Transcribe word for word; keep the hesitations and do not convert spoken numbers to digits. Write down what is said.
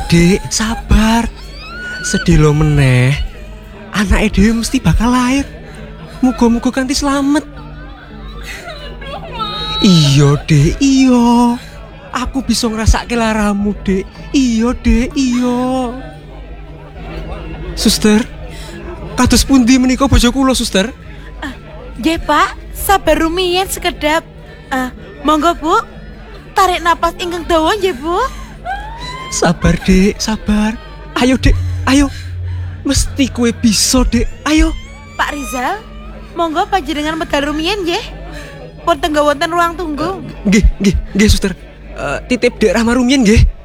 Dek, sabar. Sedih lo meneh. Anake dhewe mesti bakal lahir. Muga-muga kanthi slamet. Iya, Dek, iya. Aku bisa ngrasake laramu, Dek. Iya, Dek, iya. Suster, kados pundi menika bojo kula, Suster? Ah, nggih, Pak. Sabar rumiyin sekedap. Ah, monggo, Bu. Tarik napas ingkang dawa nggih, Bu. Sabar, Dek, sabar. Ayo, Dek, ayo. Mesti kowe bisa, Dek. Ayo. Pak Rizal, monggo panjenengan medal rumiyin nggih. Pun tenggo wonten ruang tunggu. Nggih, nggih, nggih, Suster. Uh, titip Dek Rahma rumiyin nggih.